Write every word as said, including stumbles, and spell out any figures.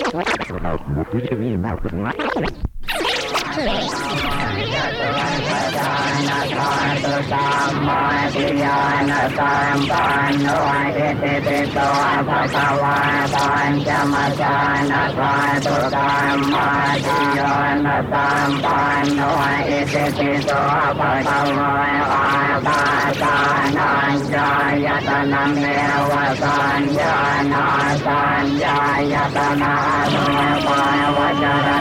ตุสัมมาทิฏฐินะสัมปันโนอิติปิโสภะคะวะตัญจมัสสานะสาธุสัมมาทิฏฐินะสัมปันโนอิติปิโสภะคะวะอาตาตานัญจายตนะเมวะสัญญานาสัญญายตนะเมวะวะจาร